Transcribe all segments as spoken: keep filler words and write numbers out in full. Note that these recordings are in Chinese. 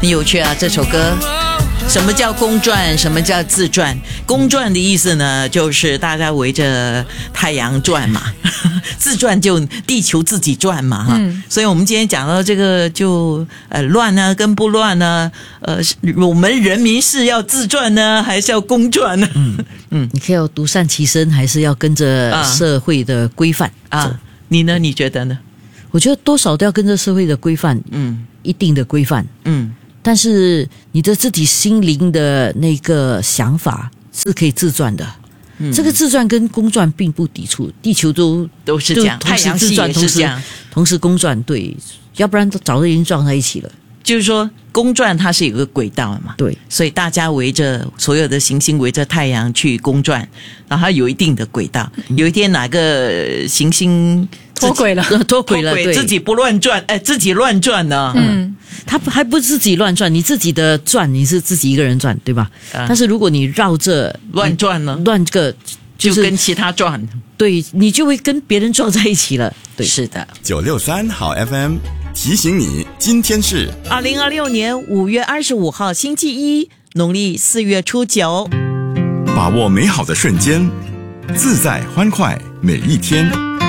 很有趣啊，这首歌。什么叫公转？什么叫自转？公转的意思呢，就是大家围着太阳转嘛，自转就地球自己转嘛哈。嗯、所以我们今天讲到这个就呃乱呢跟不乱呢，呃我们人民是要自转呢，还是要公转呢？ 嗯嗯，你可以要独善其身，还是要跟着社会的规范啊？ 啊你呢？你觉得呢？ 我觉得多少都要跟着社会的规范，嗯，一定的规范，嗯。但是你的自己心灵的那个想法是可以自转的，嗯、这个自转跟公转并不抵触，地球都都是这样， 同时自转，同时同时公转，对，要不然早就已经撞在一起了。 就是说，公转它是有个轨道嘛， 对， 所以大家围着所有的行星围着太阳去公转，然后它有一定的轨道。有一天哪个行星脱轨了， 脱轨了，对， 自己不乱转，哎，自己乱转呢， 嗯，它还不是自己乱转，你自己的转你是自己一个人转，对吧？啊、但是如果你绕着乱转呢， 乱个、就是、 就跟其他转， 对，你就会跟别人撞在一起了。对， 是的。 九六三好 F M。提醒你，今天是二零二六年五月二十五号星期一，农历四月初九。 把握美好的瞬间，自在欢快每一天。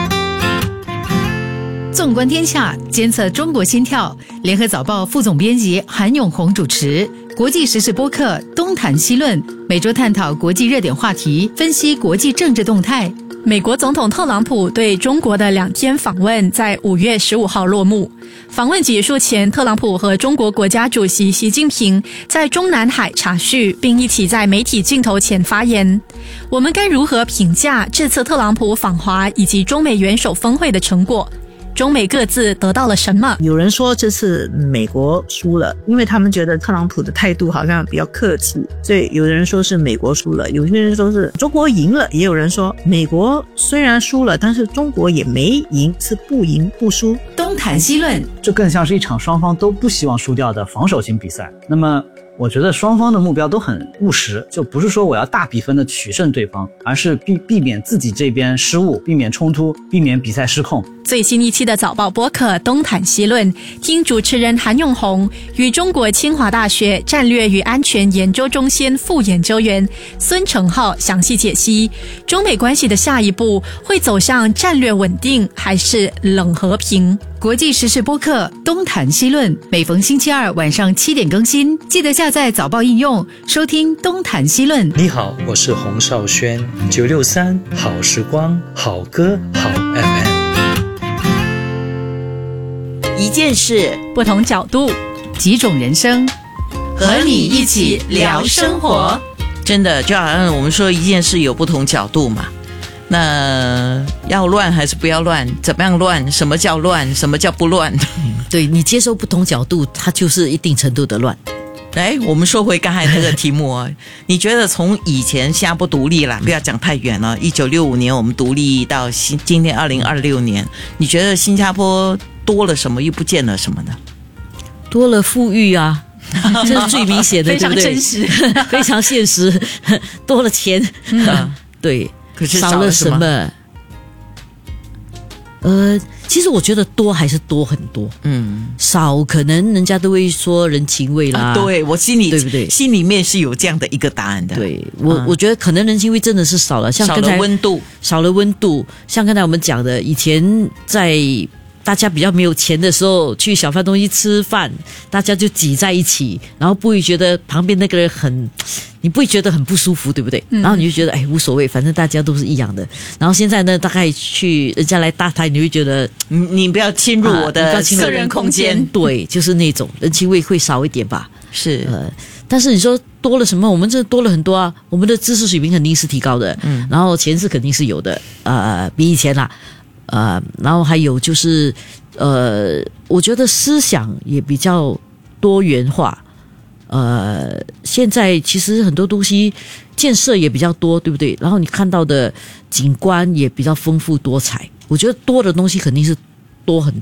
纵观天下，监测中国心跳。联合早报副总编辑韩永红主持。国际时事播客东谈西论，每周探讨国际热点话题，分析国际政治动态。 美国总统特朗普对中国的两天访问在五月十五号落幕。访问结束前，特朗普和中国国家主席习近平在中南海茶叙，并一起在媒体镜头前发言。我们该如何评价这次特朗普访华以及中美元首峰会的成果？中美各自得到了什么？ 有人说这次美国输了，因为他们觉得特朗普的态度好像比较客气，所以有人说是美国输了，有些人说是中国赢了，也有人说美国虽然输了，但是中国也没赢，是不赢不输。 东谈西论， 这更像是一场双方都不希望输掉的防守型比赛。那么我觉得双方的目标都很务实，就不是说我要大比分的取胜对方，而是避避免自己这边失误，避免冲突，避免比赛失控。 最新一期的早报播客东谈西论，听主持人韩永红与中国清华大学战略与安全研究中心副研究员孙成浩详细解析中美关系的下一步会走向战略稳定还是冷和平。 国际时事播客东谈西论，每逢星期二晚上七点更新，记得下载早报应用收听东谈西论。 你好，我是洪少轩，九六三好时光，好歌，好 F M。 一件事， 不同角度， 几种人生， 和你一起聊生活。真的就好像我们说一件事有不同角度嘛，那要乱还是不要乱？怎么样乱？什么叫乱？什么叫不乱？ 对，你接受不同角度，它就是一定程度的乱。 哎，我们说回刚才那个题目哦，你觉得从以前新加坡独立啦，不要讲太远了，一九六五年我们独立到新今天二零二六年，你觉得新加坡多了什么，又不见了什么呢？ 多了富裕啊，这是最明显的， 非常对不对？ 真实， 非常现实。多了钱，嗯、对， 可是少了什么？呃，其实我觉得多还是多很多，嗯，少可能人家都会说人情味啦， 啊、对我心里对不对？ 心里面是有这样的一个答案的。 对我、嗯，我觉得可能人情味真的是少了，像刚才少了温度， 少了温度，像刚才我们讲的，以前在大家比较没有钱的时候，去小贩东西吃饭，大家就挤在一起，然后不会觉得旁边那个人很。你不会觉得很不舒服，对不对？嗯、然后你就觉得哎无所谓，反正大家都是一样的。然后现在呢，大概去人家来搭台，你会觉得你你不要侵入我的私人空间、啊， 对，就是那种人情味会少一点吧。 是， 呃，但是你说多了什么？我们这多了很多啊，我们的知识水平肯定是提高的，嗯，然后钱是肯定是有的，呃，比以前啦，呃，然后还有就是，呃，我觉得思想也比较多元化。呃，现在其实很多东西建设也比较多，对不对？然后你看到的景观也比较丰富多彩。我觉得多的东西肯定是多很多的。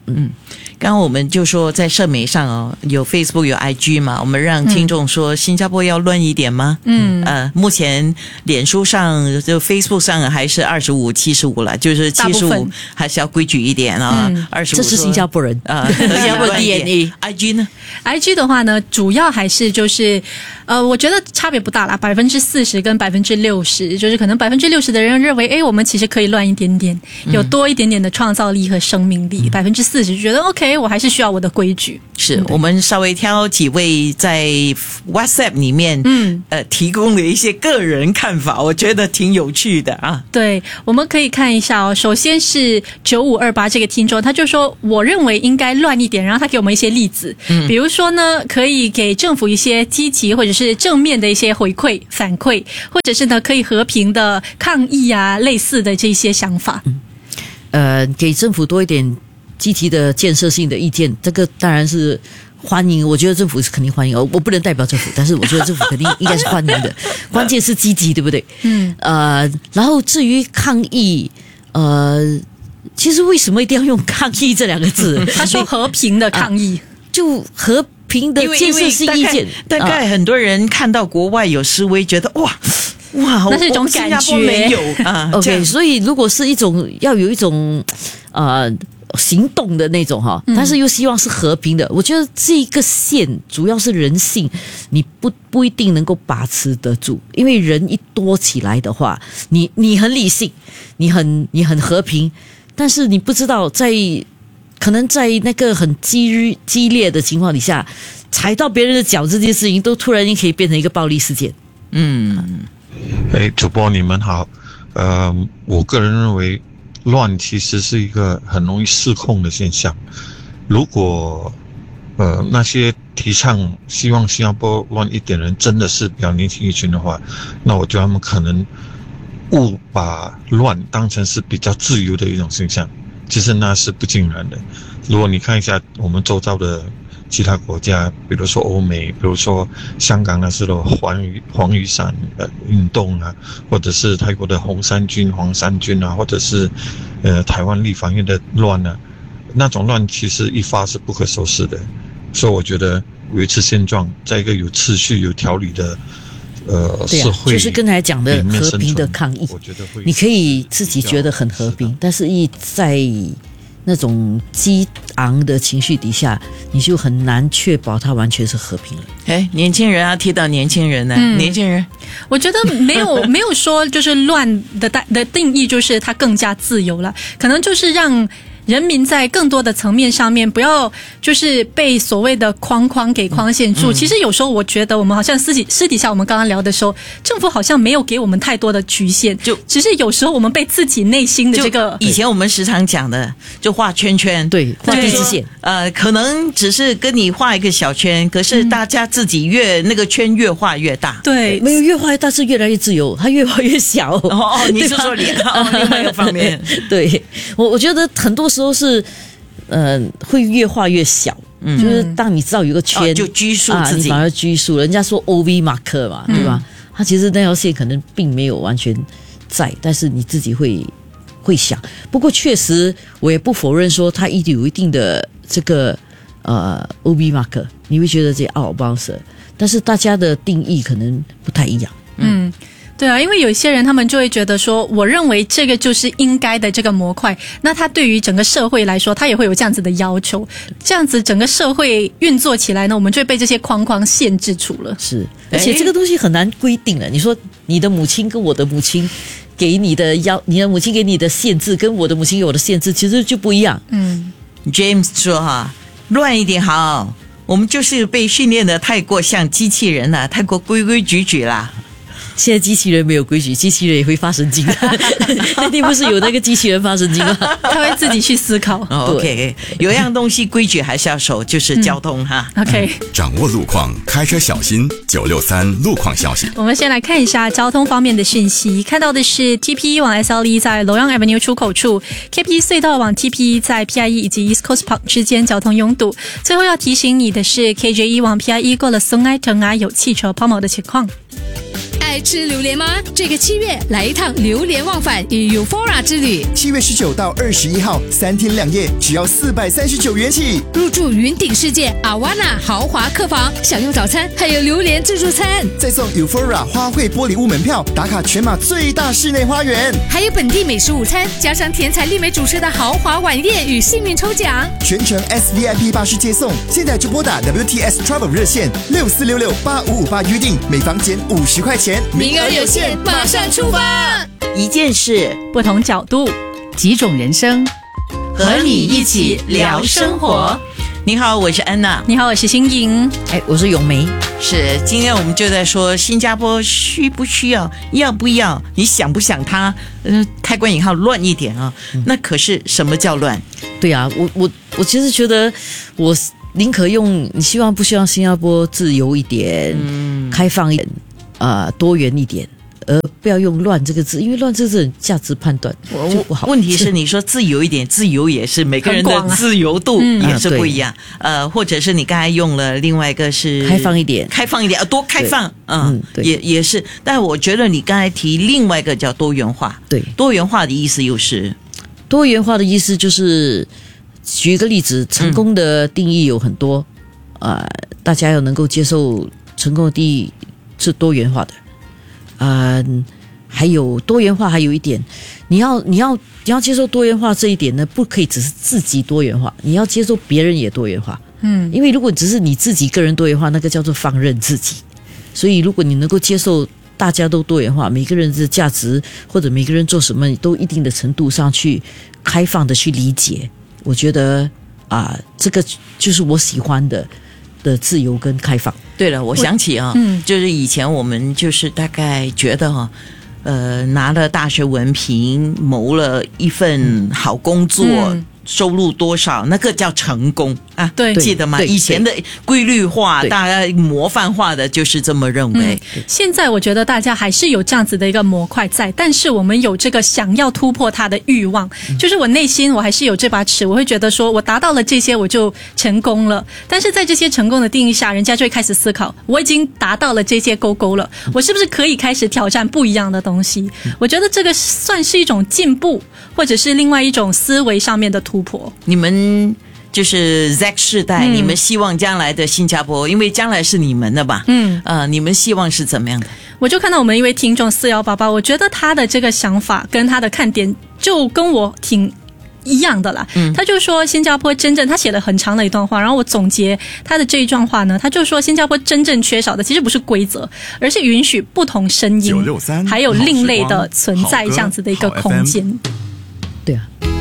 嗯，刚刚我们就说在社媒上哦，有 Facebook 有 I G 嘛，我们让听众说新加坡要乱一点吗？嗯，呃，目前脸书上就 Facebook 上还是二十五七十五了，就是七十五还是要规矩一点啊，二十五这是新加坡人啊， 新加坡 D N A。 I G 呢 I G 的话呢，主要还是就是呃，我觉得差别不大啦，百分之四十跟百分之六十，就是可能百分之六十的人认为，哎，我们其实可以乱一点点，有多一点点的创造力和生命力，百分之四十觉得 OK， 我还是需要我的规矩。 是我们稍微挑几位在 WhatsApp 里面，嗯，呃，提供的一些个人看法，我觉得挺有趣的啊。 对，我们可以看一下哦。首先是九五二八这个听众，他就说，我认为应该乱一点，然后他给我们一些例子，嗯，比如说呢，可以给政府一些积极或者是正面的一些回馈反馈，或者是呢可以和平的抗议啊，类似的这些想法。 嗯，呃，给政府多一点积极的建设性的意见，这个当然是欢迎，我觉得政府是肯定欢迎，我不能代表政府，但是我觉得政府肯定应该是欢迎的，关键是积极，对不对？嗯，呃，然后至于抗议，呃，其实为什么一定要用抗议这两个字？ 他说和平的抗议， 啊，就和平的建设性意见。 大概, 大概很多人看到国外有示威，觉得哇。哇， 那是一种感觉， 新加坡没有啊。 OK， 所以如果是一种要有一种呃行动的那种哈，但是又希望是和平的，嗯，我觉得这个线主要是人性，你不不一定能够把持得住，因为人一多起来的话，你你很理性，你很你很和平，但是你不知道在可能在那个很激激烈的情况底下，踩到别人的脚这件事情，都突然间可以变成一个暴力事件。 嗯。 哎，主播你们好，呃，我个人认为乱其实是一个很容易失控的现象。如果呃那些提倡希望新加坡乱一点人真的是比较年轻一群的话，那我觉得他们可能误把乱当成是比较自由的一种现象，其实那是不尽然的。如果你看一下我们周遭的其他国家，比如说欧美，比如说香港那时的黄雨黄雨伞呃运动啊，或者是泰国的红衫军、黄衫军啊，或者是呃台湾立法院的乱啊，那种乱其实一发是不可收拾的。所以我觉得维持现状，在一个有秩序、有条理的呃对啊， 社会， 就是刚才讲的和平的抗议， 我觉得会， 你可以自己觉得很和平，但是一在那种激昂的情绪底下，你就很难确保它完全是和平了。 哎，年轻人啊，提到年轻人呢， 嗯、 年轻人， 我觉得没有没有说就是乱的的定义，就是它更加自由了，可能就是让人民在更多的层面上面，不要就是被所谓的框框给框限住。嗯、其实有时候我觉得，我们好像私底私底下我们刚刚聊的时候，政府好像没有给我们太多的局限，就只是有时候我们被自己内心的这个， 以前我们时常讲的，就画圈圈， 对，画地自限， 呃，可能只是跟你画一个小圈，可是大家自己越、嗯、那个圈越画越大， 对， 没有越画越大是越来越自由，它越画越小。 哦哦，你是说脸哦，另外一个方面， 对我我觉得很多时候是，呃，会越画越小。嗯，就是当你知道有个圈， 哦、就拘束自己， 啊、你反而拘束。人家说 O V marker 嘛，嗯、对吧？它其实那条线可能并没有完全在，但是你自己会会想。不过确实，我也不否认说它一定有一定的这个呃 O V marker， 你会觉得这 out of bounds， 但是大家的定义可能不太一样。 嗯。嗯对啊，因为有一些人他们就会觉得说，我认为这个就是应该的这个模块，那他对于整个社会来说，他也会有这样子的要求，这样子整个社会运作起来呢，我们就会被这些框框限制住了。 是，而且这个东西很难规定的。你说你的母亲跟我的母亲给你的要，你的母亲给你的限制跟我的母亲给我的限制其实就不一样。 嗯 ，James 说哈，乱一点好，我们就是被训练的太过像机器人了，太过规规矩矩啦。 现在机器人没有规矩，机器人也会发神经。那天不是有那个机器人发神经吗？ 他会自己去思考。 哦、OK， 有样东西规矩还是要守，就是交通、嗯、哈。 OK， 掌握路况，开车小心。九六三路况消息。 我们先来看一下交通方面的讯息。看到的是 T P E 往 S L E 在 Loyang Avenue 出口处 ，K P E 隧道往 T P E 在 P I E 以及 East Coast Park 之间交通拥堵。最后要提醒你的是 ，K J E 往 P I E 过了松埃城啊有汽车抛锚的情况。 爱吃榴莲吗？这个七月来一趟榴莲忘返与 Euphora 之旅。 七月十九到二十一号，三天两夜，只要四百三十九元起。 入住云顶世界阿瓦纳豪华客房，享用早餐，还有榴莲自助餐， 再送 Euphora 花卉玻璃屋门票，打卡全马最大室内花园， 还有本地美食午餐，加上甜彩丽美主持的豪华晚宴与幸运抽奖， 全程 S V I P 巴士接送。现在就拨打 W T S Travel 热线六四六六八五五八预定，每房减五十块钱， 名额有限，马上出发。 一件事， 不同角度， 几种人生， 和你一起聊生活。你好，我是安娜。 你好，我是新颖。 哎，我是咏梅。 是，今天我们就在说新加坡需不需要，要不要，你想不想它？呃，开关引号乱一点啊、嗯。那可是什么叫乱？ 对啊，我我我其实觉得，我宁可用你希望不希望新加坡自由一点，嗯、开放一点，啊、呃，多元一点。而不要用乱这个字，因为乱这个字很价值判断就不好。 问题是你说自由一点，自由也是每个人的自由度也是不一样。嗯、呃，或者是你刚才用了另外一个是开放一点， 开放一点，呃，多开放，嗯， 嗯也也是。但我觉得你刚才提另外一个叫多元化， 对， 多元化的意思又是多元化的意思就是，举一个例子，成功的定义有很多，啊、嗯呃，大家要能够接受成功的定义是多元化的。嗯、呃，还有多元化，还有一点，你要你要你要接受多元化这一点呢，不可以只是自己多元化，你要接受别人也多元化。嗯，因为如果只是你自己个人多元化，那个叫做放任自己。所以，如果你能够接受大家都多元化，每个人的价值或者每个人做什么都一定的程度上去开放的去理解，我觉得啊、呃，这个就是我喜欢的的自由跟开放。 对了，我想起啊，嗯，就是以前我们就是大概觉得哈、啊，呃，拿了大学文凭，谋了一份好工作。嗯，收入多少，那个叫成功啊？ 对， 记得吗？以前的规律化，大家模范化的就是这么认为、 嗯。现在我觉得大家还是有这样子的一个模块在，但是我们有这个想要突破它的欲望，嗯、就是我内心我还是有这把尺，我会觉得说我达到了这些我就成功了。但是在这些成功的定义下，人家就会开始思考，我已经达到了这些勾勾了，我是不是可以开始挑战不一样的东西？嗯、我觉得这个算是一种进步，或者是另外一种思维上面的突破。 你们就是 Z 世代、嗯、你们希望将来的新加坡，因为将来是你们的吧，嗯，呃，你们希望是怎么样的？ 我就看到我们一位听众四一八八，我觉得他的这个想法跟他的看点就跟我挺一样的啦。嗯，他就说新加坡真正，他写了很长的一段话，然后我总结他的这一段话呢，他就说新加坡真正缺少的其实不是规则，而是允许不同声音还有另类的存在这样子的一个空间。 对啊。